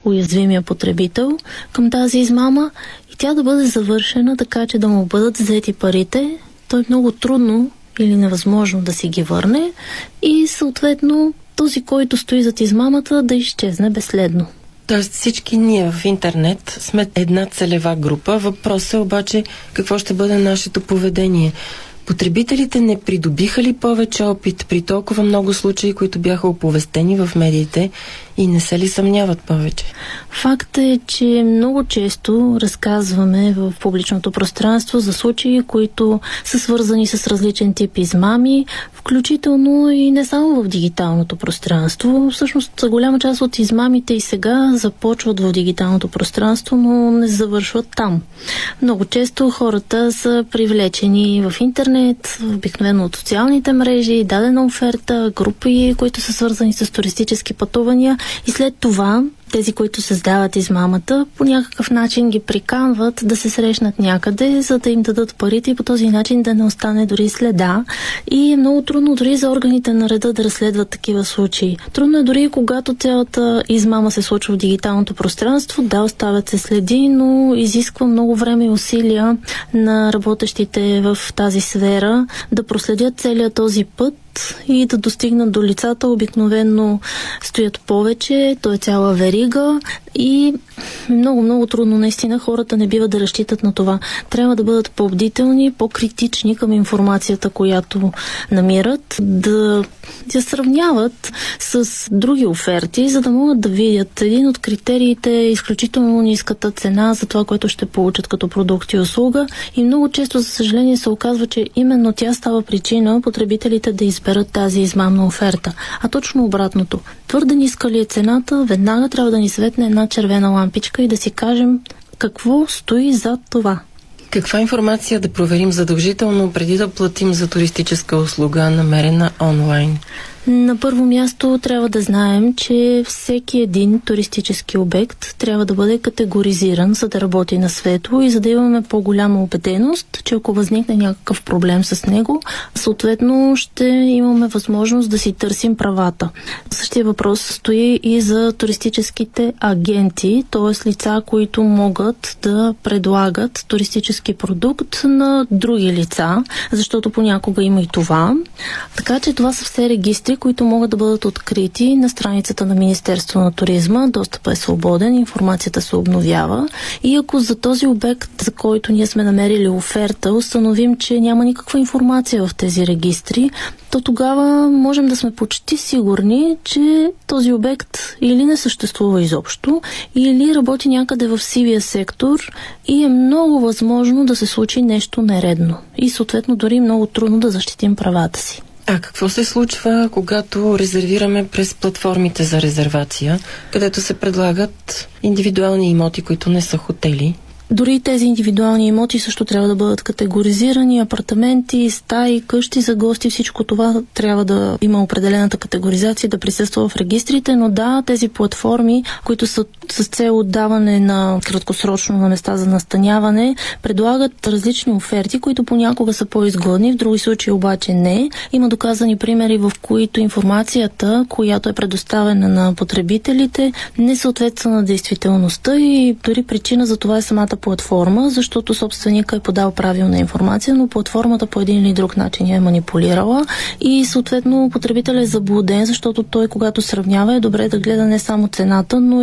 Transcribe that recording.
уязвимия потребител към тази измама и тя да бъде завършена така, че да му бъдат взети парите. То е много трудно или невъзможно да си ги върне и съответно този, който стои зад измамата, да изчезне безследно. Тоест всички ние в интернет сме една целева група. Въпросът е обаче какво ще бъде нашето поведение. Потребителите не придобиха ли повече опит при толкова много случаи, които бяха оповестени в медиите и не се ли съмняват повече? Факт е, че много често разказваме в публичното пространство за случаи, които са свързани с различен тип измами, включително и не само в дигиталното пространство. Всъщност, голяма част от измамите и сега започват в дигиталното пространство, но не завършват там. Много често хората са привлечени в интернет, обикновено от социалните мрежи, дадена оферта, групи, които са свързани с туристически пътувания и след това тези, които създават измамата, по някакъв начин ги приканват да се срещнат някъде, за да им дадат парите и по този начин да не остане дори следа. И е много трудно дори за органите на реда да разследват такива случаи. Трудно е дори когато цялата измама се случва в дигиталното пространство. Да, оставят се следи, но изисква много време и усилия на работещите в тази сфера да проследят целият този път и да достигнат до лицата. Обикновено стоят повече, то е цяла верига и много трудно. Наистина хората не бива да разчитат на това. Трябва да бъдат по-бдителни, по-критични към информацията, която намират, да я сравняват с други оферти, за да могат да видят. Един от критериите е изключително ниската цена за това, което ще получат като продукт и услуга и много често, за съжаление, се оказва, че именно тя става причина потребителите да изберат тази измамна оферта. А точно обратното. Твърде ниска ли е цената, веднага трябва да ни светне една червена лампичка и да си кажем какво стои зад това. Каква информация да проверим задължително преди да платим за туристическа услуга, намерена онлайн? На първо място трябва да знаем, че всеки един туристически обект трябва да бъде категоризиран, за да работи на светло и за да имаме по-голяма убеденост, че ако възникне някакъв проблем с него, съответно ще имаме възможност да си търсим правата. Същия въпрос стои и за туристическите агенти, т.е. лица, които могат да предлагат туристически продукт на други лица, защото понякога има и това. Така че това са все регистри, които могат да бъдат открити на страницата на Министерство на туризма. Достъпът е свободен, информацията се обновява и ако за този обект, за който ние сме намерили оферта, установим, че няма никаква информация в тези регистри, то тогава можем да сме почти сигурни, че този обект или не съществува изобщо, или работи някъде в сивия сектор и е много възможно да се случи нещо нередно. И съответно дори много трудно да защитим правата си. А какво се случва, когато резервираме през платформите за резервация, където се предлагат индивидуални имоти, които не са хотели? Дори тези индивидуални имоти също трябва да бъдат категоризирани, апартаменти, стаи, къщи за гости, всичко това трябва да има определената категоризация, да присъства в регистрите, но да, тези платформи, които са с цел отдаване на краткосрочно на места за настаняване, предлагат различни оферти, които понякога са по-изгодни, в други случаи обаче не. Има доказани примери, в които информацията, която е предоставена на потребителите, не съответства на действителността и дори причина за това е самата платформа, защото собственика е подал правилна информация, но платформата по един или друг начин я е манипулирала и съответно потребителят е заблуден, защото той, когато сравнява, е добре да гледа не само цената, но